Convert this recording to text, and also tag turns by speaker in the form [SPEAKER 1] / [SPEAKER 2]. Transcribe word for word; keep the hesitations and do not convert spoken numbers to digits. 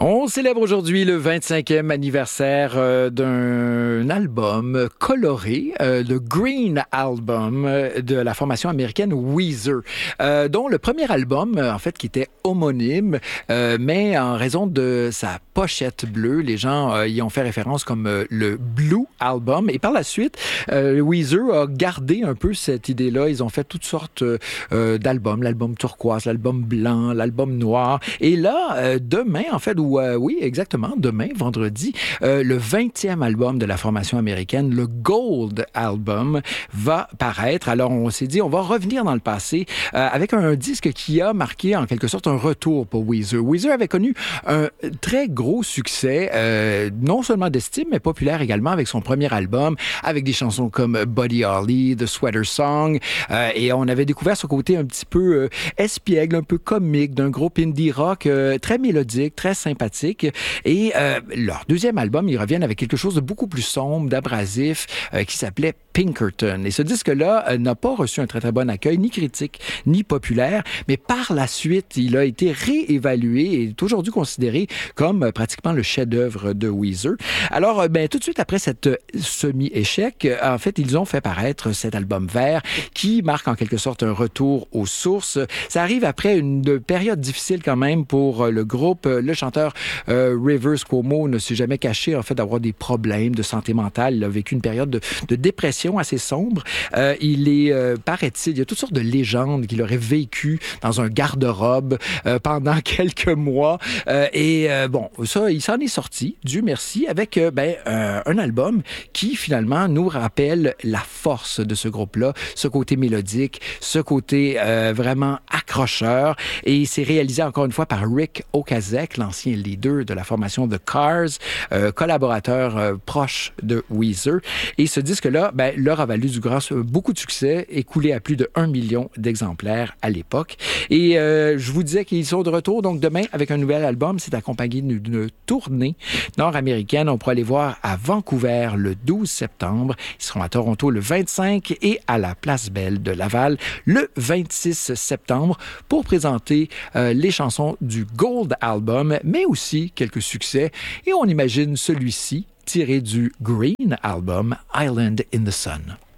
[SPEAKER 1] On célèbre aujourd'hui le vingt-cinquième anniversaire euh, d'un album coloré, euh, le Green Album euh, de la formation américaine Weezer, euh, dont le premier album, en fait, qui était homonyme, euh, mais en raison de sa pochette bleue, les gens euh, y ont fait référence comme euh, le Blue Album. Et par la suite, euh, Weezer a gardé un peu cette idée-là. Ils ont fait toutes sortes euh, d'albums, l'album turquoise, l'album blanc, l'album noir. Et là, euh, demain, en fait, ou euh, oui, exactement, demain, vendredi, euh, le vingtième album de la formation américaine, le Gold Album, va paraître. Alors, on s'est dit, on va revenir dans le passé euh, avec un disque qui a marqué en quelque sorte un retour pour Weezer. Weezer avait connu un très gros succès, euh, non seulement d'estime, mais populaire également avec son premier album, avec des chansons comme Buddy Holly, The Sweater Song, euh, et on avait découvert ce côté un petit peu euh, espiègle, un peu comique d'un groupe indie rock euh, très mélodique, très sympathique. Et euh, leur deuxième album, ils reviennent avec quelque chose de beaucoup plus sombre, d'abrasif, euh, qui s'appelait Pinkerton. Et ce disque-là euh, n'a pas reçu un très très bon accueil, ni critique, ni populaire, mais par la suite, il a été réévalué et est aujourd'hui considéré comme euh, pratiquement le chef-d'œuvre de Weezer. Alors, euh, ben, tout de suite après cette semi-échec, euh, en fait, ils ont fait paraître cet album vert qui marque en quelque sorte un retour aux sources. Ça arrive après une période difficile quand même pour le groupe. Le chanteur euh, Rivers Cuomo ne s'est jamais caché en fait d'avoir des problèmes de santé mentale. Il a vécu une période de, de dépression assez sombre. Euh, il est, euh, paraît-il, il y a toutes sortes de légendes qu'il aurait vécu dans un garde-robe euh, pendant quelques mois. Euh, et euh, bon, ça, il s'en est sorti, Dieu merci, avec euh, ben, euh, un album qui finalement nous rappelle la force de ce groupe-là, ce côté mélodique, ce côté euh, vraiment accrocheur. Et c'est réalisé encore une fois par Rick Ocasek, l'ancien leader de la formation The Cars, euh, collaborateur euh, proche de Weezer. Et ce disque-là, ben, leur a valu du grand, beaucoup de succès, écoulé à plus de un million d'exemplaires à l'époque. Et euh, je vous disais qu'ils sont de retour, donc demain, avec un nouvel album. C'est accompagné d'une tournée nord-américaine. On pourra les voir à Vancouver le douze septembre. Ils seront à Toronto le vingt-cinq et à la Place Belle de Laval le vingt-six septembre pour présenter euh, les chansons du Gold Album, mais aussi quelques succès. Et on imagine celui-ci tiré du Green Album, Island in the Sun.